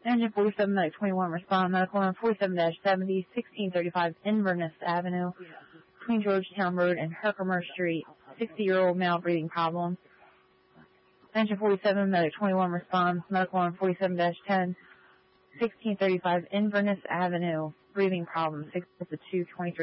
Engine 47, Medic 21, respond. Medical on 47-70, 1635 Inverness Avenue, between Georgetown Road and Herkimer Street. 60-year-old male, breathing problems. Engine 47, Medic 21, responds. Medical on 47-10, 1635 Inverness Avenue, breathing problems. 6 to 2, 23.